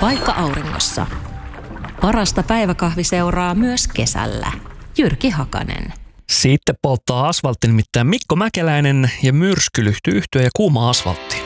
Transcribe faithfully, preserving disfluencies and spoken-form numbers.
Paikka auringossa. Parasta päiväkahvi seuraa myös kesällä. Jyrki Hakanen. Sitten polttaa asfaltti nimittäin Mikko Mäkeläinen ja myrskylyhty yhtye ja kuuma asfaltti.